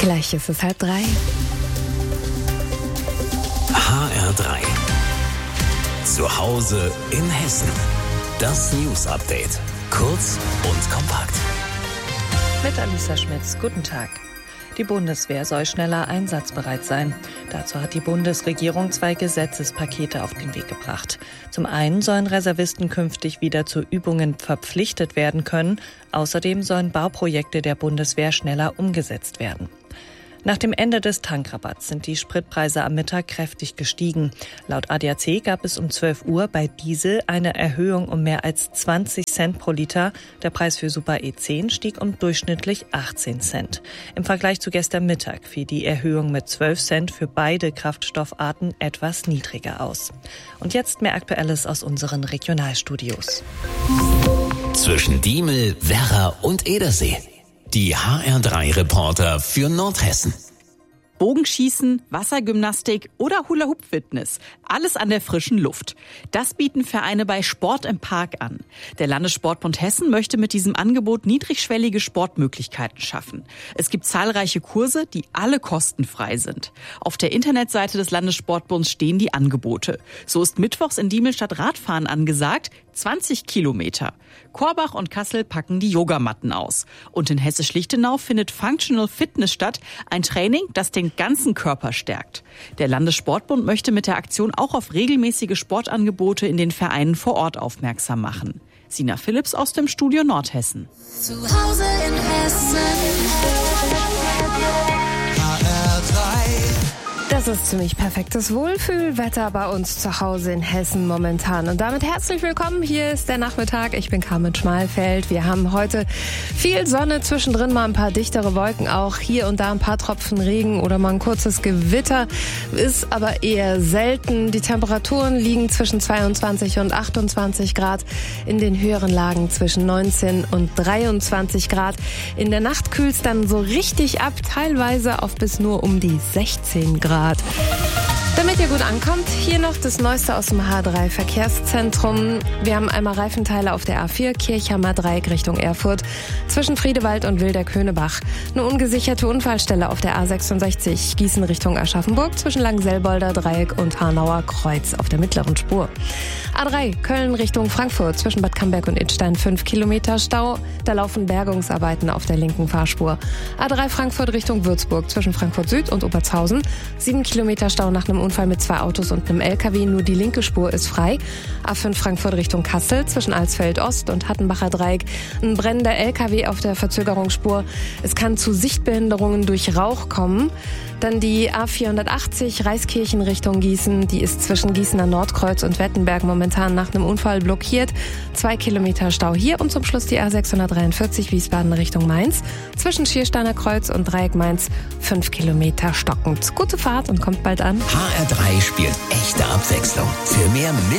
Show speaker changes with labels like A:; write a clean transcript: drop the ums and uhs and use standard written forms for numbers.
A: Gleich ist es 2:30.
B: HR3. Zu Hause in Hessen. Das News-Update. Kurz und kompakt.
C: Mit Alisa Schmitz, guten Tag. Die Bundeswehr soll schneller einsatzbereit sein. Dazu hat die Bundesregierung 2 Gesetzespakete auf den Weg gebracht. Zum einen sollen Reservisten künftig wieder zu Übungen verpflichtet werden können. Außerdem sollen Bauprojekte der Bundeswehr schneller umgesetzt werden. Nach dem Ende des Tankrabatts sind die Spritpreise am Mittag kräftig gestiegen. Laut ADAC gab es um 12 Uhr bei Diesel eine Erhöhung um mehr als 20 Cent pro Liter. Der Preis für Super E10 stieg um durchschnittlich 18 Cent. Im Vergleich zu gestern Mittag fiel die Erhöhung mit 12 Cent für beide Kraftstoffarten etwas niedriger aus. Und jetzt mehr Aktuelles aus unseren Regionalstudios.
B: Zwischen Diemel, Werra und Edersee. Die HR3-Reporter für Nordhessen.
D: Bogenschießen, Wassergymnastik oder Hula-Hoop-Fitness. Alles an der frischen Luft. Das bieten Vereine bei Sport im Park an. Der Landessportbund Hessen möchte mit diesem Angebot niedrigschwellige Sportmöglichkeiten schaffen. Es gibt zahlreiche Kurse, die alle kostenfrei sind. Auf der Internetseite des Landessportbunds stehen die Angebote. So ist mittwochs in Diemel statt Radfahren angesagt, 20 Kilometer. Korbach und Kassel packen die Yogamatten aus. Und in Hessisch-Lichtenau findet Functional Fitness statt, ein Training, das den ganzen Körper stärkt. Der Landessportbund möchte mit der Aktion auch auf regelmäßige Sportangebote in den Vereinen vor Ort aufmerksam machen. Sina Philipps aus dem Studio Nordhessen.
E: Zu Hause in Hessen.
A: Das ist ziemlich perfektes Wohlfühlwetter bei uns zu Hause in Hessen momentan. Und damit herzlich willkommen. Hier ist der Nachmittag. Ich bin Carmen Schmalfeld. Wir haben heute viel Sonne, zwischendrin mal ein paar dichtere Wolken auch. Hier und da ein paar Tropfen Regen oder mal ein kurzes Gewitter. Ist aber eher selten. Die Temperaturen liegen zwischen 22 und 28 Grad. In den höheren Lagen zwischen 19 und 23 Grad. In der Nacht kühlt es dann so richtig ab, teilweise auf bis nur um die 16 Grad. Damit ihr gut ankommt, hier noch das Neueste aus dem H3 Verkehrszentrum. Wir haben einmal Reifenteile auf der A4 Kirchhammer Dreieck Richtung Erfurt zwischen Friedewald und Wilder-Köhnebach. Eine ungesicherte Unfallstelle auf der A66 Gießen Richtung Aschaffenburg zwischen Langselbolder Dreieck und Hanauer Kreuz auf der mittleren Spur. A3 Köln Richtung Frankfurt zwischen Bad Camberg und Idstein 5 Kilometer Stau. Da laufen Bergungsarbeiten auf der linken Fahrspur. A3 Frankfurt Richtung Würzburg zwischen Frankfurt Süd und Obertshausen 7 Kilometer Stau nach einem Unfall mit 2 Autos und einem LKW. Nur die linke Spur ist frei. A5 Frankfurt Richtung Kassel zwischen Alsfeld Ost und Hattenbacher Dreieck. Ein brennender LKW auf der Verzögerungsspur. Es kann zu Sichtbehinderungen durch Rauch kommen. Dann die A480 Reiskirchen Richtung Gießen. Die ist zwischen Gießener Nordkreuz und Wettenberg momentan nach einem Unfall blockiert. 2 Kilometer Stau hier und zum Schluss die A643 Wiesbaden Richtung Mainz. Zwischen Schiersteiner Kreuz und Dreieck Mainz 5 Kilometer stockend. Gute Fahrt und kommt bald an.
B: HR3 spielt echte Abwechslung. Für mehr